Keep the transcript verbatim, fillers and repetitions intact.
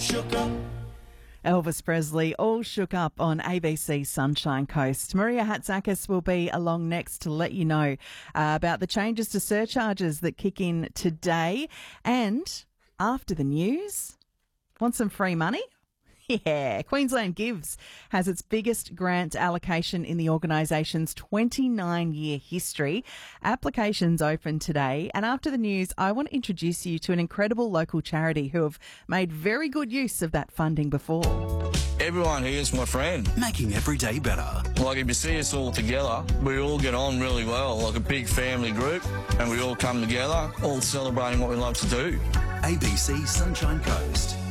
shook up. Elvis Presley, all shook up on A B C Sunshine Coast. Maria Hatzakis will be along next to let you know uh, about the changes to surcharges that kick in today. And after the news, want some free money? Yeah, Queensland Gives has its biggest grant allocation in the organisation's twenty-nine year history. Applications open today. And after the news, I want to introduce you to an incredible local charity who have made very good use of that funding before. Everyone here is my friend. Making every day better. Like if you see us all together, we all get on really well, like a big family group, and we all come together, all celebrating what we love to do. A B C Sunshine Coast.